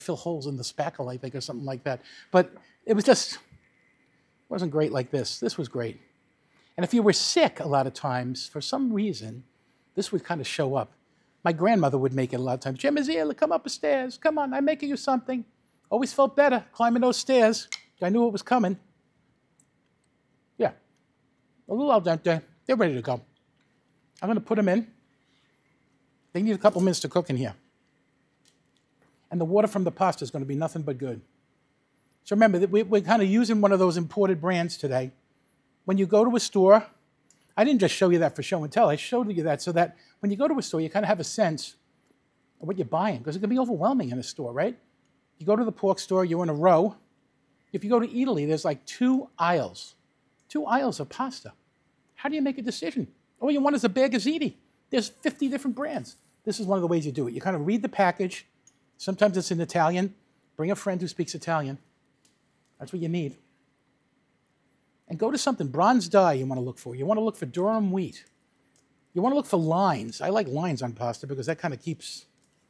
fill holes in the spackle, I think, or something like that. But it was just, wasn't great like this. This was great. And if you were sick a lot of times, for some reason, this would kind of show up. My grandmother would make it a lot of times. Jim is here, come up the stairs. Come on, I'm making you something. Always felt better climbing those stairs. I knew it was coming. Yeah, a little al dente. They're ready to go. I'm going to put them in. They need a couple minutes to cook in here. And the water from the pasta is going to be nothing but good. So remember, that we're kind of using one of those imported brands today. When you go to a store, I didn't just show you that for show and tell. I showed you that so that when you go to a store, you kind of have a sense of what you're buying, because it can be overwhelming in a store, right? You go to the pork store, you're in a row. If you go to Italy, there's like 2 aisles of pasta. How do you make a decision? All you want is a bag of ziti. There's 50 different brands. This is one of the ways you do it. You kind of read the package. Sometimes it's in Italian. Bring a friend who speaks Italian. That's what you need. And go to something, bronze dye you want to look for. You want to look for durum wheat. You want to look for lines. I like lines on pasta because that kind of keeps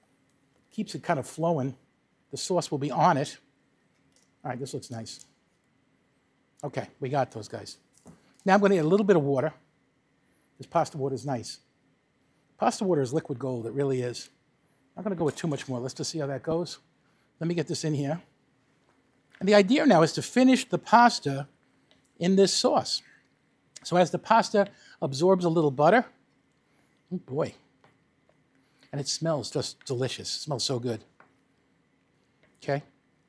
it kind of flowing. The sauce will be on it. All right, this looks nice. Okay, we got those guys. Now I'm going to add a little bit of water. This pasta water is nice. Pasta water is liquid gold, it really is. I'm not going to go with too much more. Let's just see how that goes. Let me get this in here. And the idea now is to finish the pasta in this sauce. So as the pasta absorbs a little butter, oh boy, and it smells just delicious. It smells so good. Okay.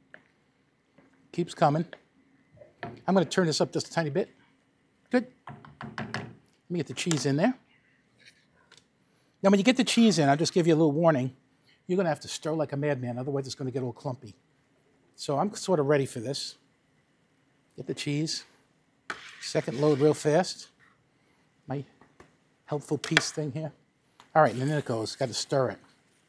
Keeps coming. I'm going to turn this up just a tiny bit. Good. Let me get the cheese in there. Now, when you get the cheese in, I'll just give you a little warning. You're going to have to stir like a madman, otherwise it's going to get all clumpy. So I'm sort of ready for this. Get the cheese. Second load real fast. My helpful piece thing here. All right, and then it goes. Got to stir it.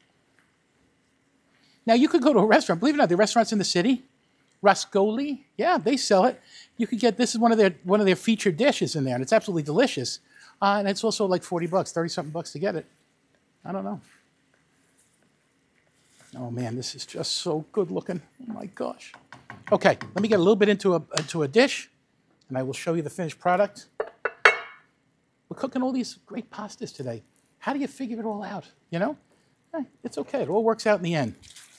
Now, you could go to a restaurant. Believe it or not, the restaurants in the city, Rascoli, yeah, they sell it. You could get, this is one of their featured dishes in there, and it's absolutely delicious. And it's also like $40, 30-something bucks to get it. I don't know. Oh man, this is just so good looking. Oh my gosh. Okay, let me get a little bit into a dish, and I will show you the finished product. We're cooking all these great pastas today. How do you figure it all out, you know? It's okay, it all works out in the end.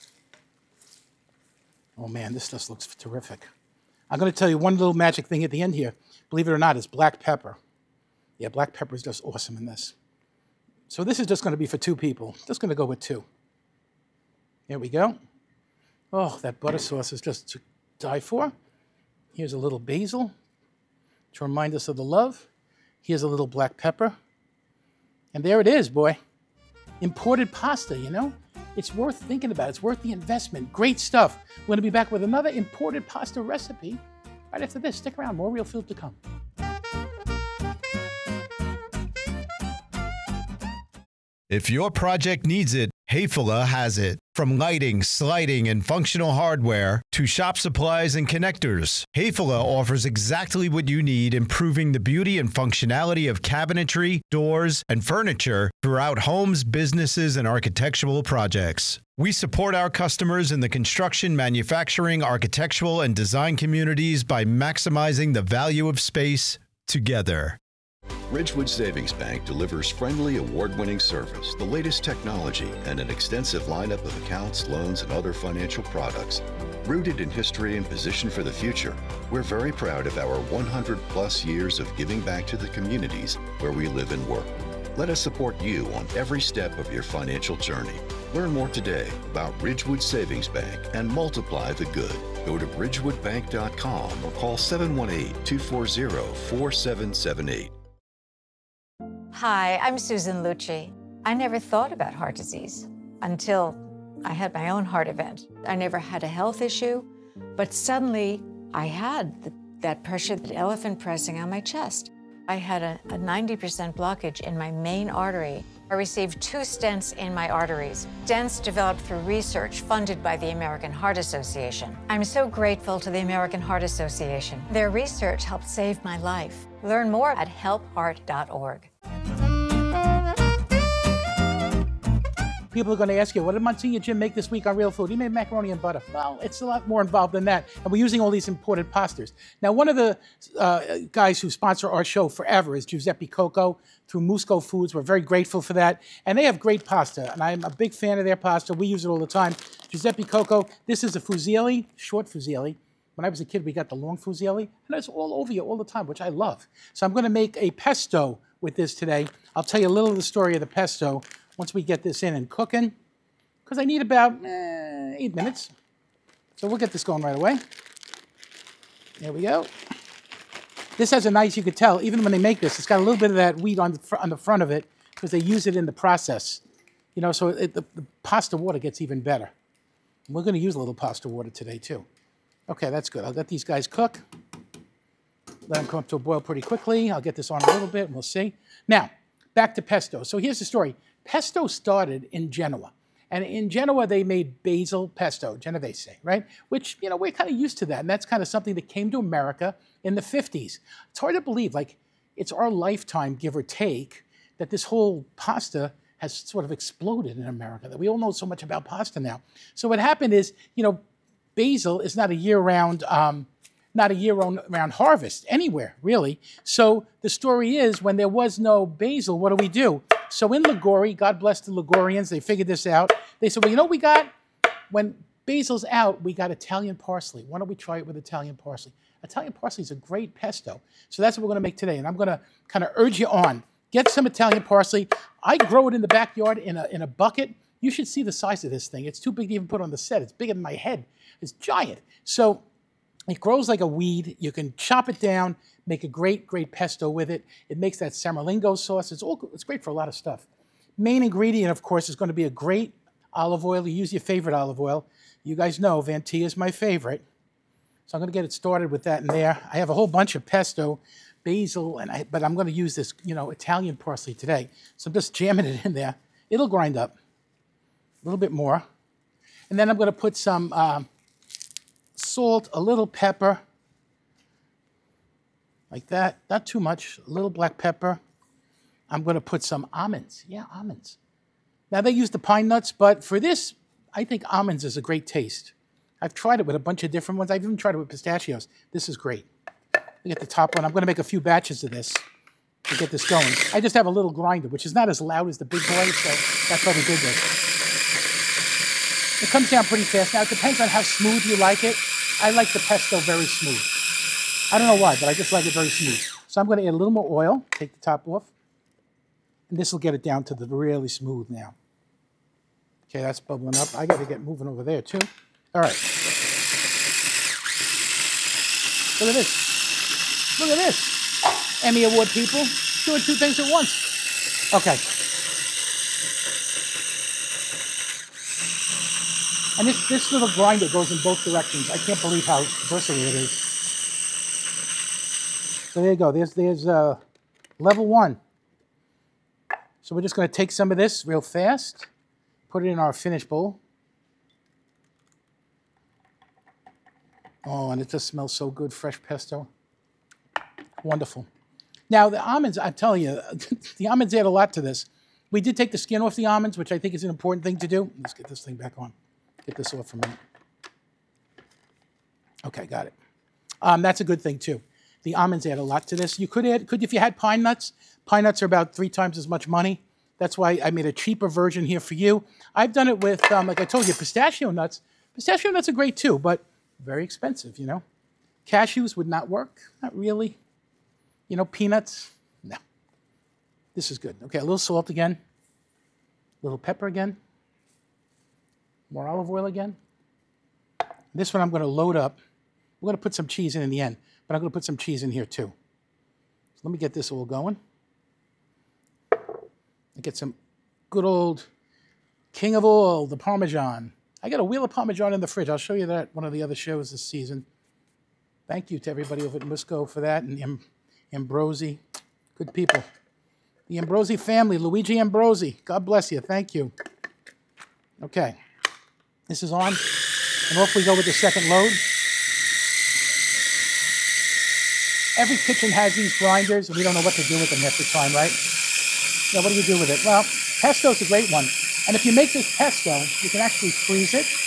Oh man, this just looks terrific. I'm going to tell you one little magic thing at the end here. Believe it or not, is black pepper. Yeah, black pepper is just awesome in this. So this is just going to be for 2 people. Just going to go with 2. There we go. Oh, that butter sauce is just to die for. Here's a little basil to remind us of the love. Here's a little black pepper. And there it is, boy. Imported pasta, you know? It's worth thinking about. It's worth the investment. Great stuff. We're going to be back with another imported pasta recipe right after this. Stick around. More Real Food to come. If your project needs it, Hayfula has it. From lighting, sliding, and functional hardware to shop supplies and connectors, Hayfula offers exactly what you need, improving the beauty and functionality of cabinetry, doors, and furniture throughout homes, businesses, and architectural projects. We support our customers in the construction, manufacturing, architectural, and design communities by maximizing the value of space together. Ridgewood Savings Bank delivers friendly, award-winning service, the latest technology, and an extensive lineup of accounts, loans, and other financial products. Rooted in history and positioned for the future, we're very proud of our 100-plus years of giving back to the communities where we live and work. Let us support you on every step of your financial journey. Learn more today about Ridgewood Savings Bank and multiply the good. Go to ridgewoodbank.com or call 718-240-4778. Hi, I'm Susan Lucci. I never thought about heart disease until I had my own heart event. I never had a health issue, but suddenly I had that pressure, that elephant pressing on my chest. I had a 90% blockage in my main artery. I received 2 stents in my arteries. Stents developed through research funded by the American Heart Association. I'm so grateful to the American Heart Association. Their research helped save my life. Learn more at helpheart.org. People are going to ask you, what did Monsignor Jim make this week on Real Food? He made macaroni and butter. Well, it's a lot more involved than that. And we're using all these imported pastas. Now, one of the guys who sponsor our show forever is Giuseppe Coco through Musco Foods. We're very grateful for that. And they have great pasta. And I'm a big fan of their pasta. We use it all the time. Giuseppe Coco, this is a fusilli, short fusilli. When I was a kid, we got the long fusilli. And it's all over you all the time, which I love. So I'm going to make a pesto with this today. I'll tell you a little of the story of the pesto once we get this in and cooking, because I need about 8 minutes. So we'll get this going right away. There we go. This has a nice, you could tell, even when they make this, it's got a little bit of that wheat on the front of it because they use it in the process. You know, so the pasta water gets even better. And we're going to use a little pasta water today, too. Okay, that's good. I'll let these guys cook. Let them come up to a boil pretty quickly. I'll get this on a little bit, and we'll see. Now, back to pesto. So here's the story. Pesto started in Genoa. And in Genoa, they made basil pesto, Genovese, right? Which, you know, we're kind of used to that. And that's kind of something that came to America in the 50s. It's hard to believe, like, it's our lifetime, give or take, that this whole pasta has sort of exploded in America, that we all know so much about pasta now. So what happened is, you know, basil is not a year-round harvest anywhere, really. So the story is, when there was no basil, what do? So in Liguori, God bless the Ligurians, they figured this out. They said, well, you know what we got? When basil's out, we got Italian parsley. Why don't we try it with Italian parsley? Italian parsley is a great pesto. So that's what we're going to make today. And I'm going to kind of urge you on. Get some Italian parsley. I grow it in the backyard in a bucket. You should see the size of this thing. It's too big to even put on the set. It's bigger than my head. It's giant. So it grows like a weed. You can chop it down, make a great, great pesto with it. It makes that Samalingo sauce. It's great for a lot of stuff. Main ingredient, of course, is going to be a great olive oil. You use your favorite olive oil. You guys know Vantia is my favorite. So I'm going to get it started with that in there. I have a whole bunch of pesto, basil, but I'm going to use this, you know, Italian parsley today. So I'm just jamming it in there. It'll grind up a little bit more. And then I'm going to put some salt, a little pepper, like that. Not too much, a little black pepper. I'm going to put some almonds. Yeah, almonds. Now, they use the pine nuts, but for this, I think almonds is a great taste. I've tried it with a bunch of different ones. I've even tried it with pistachios. This is great. Look at the top one. I'm going to make a few batches of this to get this going. I just have a little grinder, which is not as loud as the big boy, so that's how we did this. It comes down pretty fast. Now, it depends on how smooth you like it. I like the pesto very smooth. I don't know why, but I just like it very smooth. So I'm going to add a little more oil, take the top off, and this will get it down to the really smooth now. Okay, that's bubbling up. I got to get moving over there, too. All right. Look at this. Look at this. Emmy Award people doing two things at once. Okay. And this little grinder goes in both directions. I can't believe how versatile it is. So there you go. There's level one. So we're just going to take some of this real fast, put it in our finish bowl. Oh, and it just smells so good, fresh pesto. Wonderful. Now, the almonds, I'm telling you, the almonds add a lot to this. We did take the skin off the almonds, which I think is an important thing to do. Let's get this thing back on. Get this off for a minute. Okay, got it. That's a good thing, too. The almonds add a lot to this. You could add, if you had pine nuts. Pine nuts are about 3 times as much money. That's why I made a cheaper version here for you. I've done it with, like I told you, pistachio nuts. Pistachio nuts are great, too, but very expensive, you know. Cashews would not work. Not really. You know, peanuts. No. This is good. Okay, a little salt again. A little pepper again. More olive oil again. This one I'm going to load up. We're going to put some cheese in the end, but I'm going to put some cheese in here too. So let me get this all going. I get some good old King of All, the Parmesan. I got a wheel of Parmesan in the fridge. I'll show you that one of the other shows this season. Thank you to everybody over at Musco for that, and Ambrosi. Good people. The Ambrosi family, Luigi Ambrosi. God bless you. Thank you. Okay. This is on, and off we go with the second load. Every kitchen has these grinders, and we don't know what to do with them half the time, right? Now, what do you do with it? Well, pesto's a great one. And if you make this pesto, you can actually freeze it.